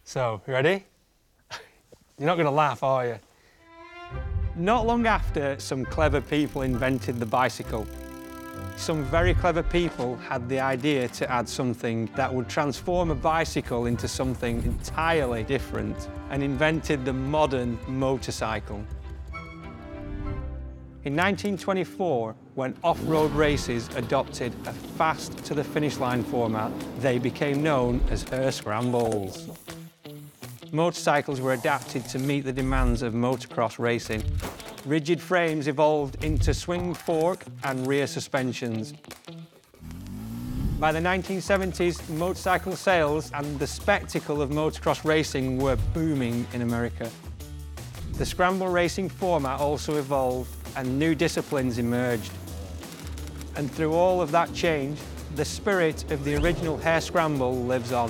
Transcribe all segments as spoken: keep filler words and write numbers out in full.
So, you ready? You're not going to laugh, are you? Not long after, some clever people invented the bicycle. Some very clever people had the idea to add something that would transform a bicycle into something entirely different and invented the modern motorcycle. In nineteen twenty-four, when off-road races adopted a fast-to-the-finish-line format, they became known as Hare Scrambles. Motorcycles were adapted to meet the demands of motocross racing. Rigid frames evolved into swing fork and rear suspensions. By the nineteen seventies, motorcycle sales and the spectacle of motocross racing were booming in America. The scramble racing format also evolved and new disciplines emerged. And through all of that change, the spirit of the original Hare Scramble lives on.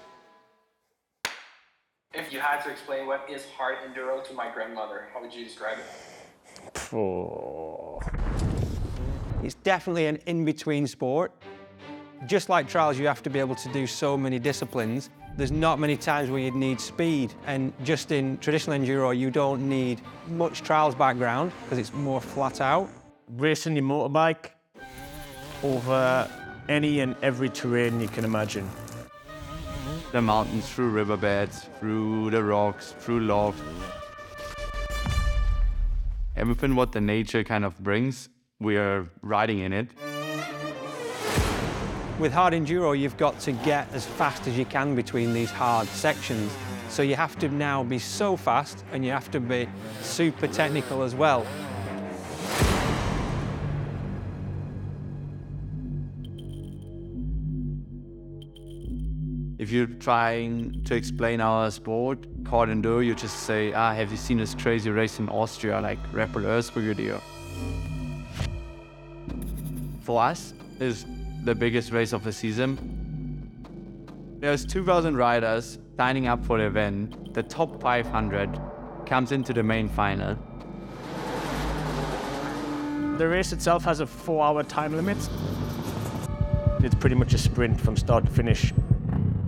If you had to explain what is hard enduro to my grandmother, how would you describe it? Oh. It's definitely an in-between sport. Just like trials, you have to be able to do so many disciplines. There's not many times where you'd need speed, and just in traditional enduro, you don't need much trials background because it's more flat out. Racing your motorbike over any and every terrain you can imagine. The mountains, through riverbeds, through the rocks, through logs. Everything what the nature kind of brings, we are riding in it. With hard enduro, you've got to get as fast as you can between these hard sections. So you have to now be so fast, and you have to be super technical as well. If you're trying to explain our sport, hard enduro, you just say, ah, have you seen this crazy race in Austria, like Red Bull Erzgebirge? For us, it's the biggest race of the season. There's two thousand riders signing up for the event. The top five hundred comes into the main final. The race itself has a four-hour time limit. It's pretty much a sprint from start to finish.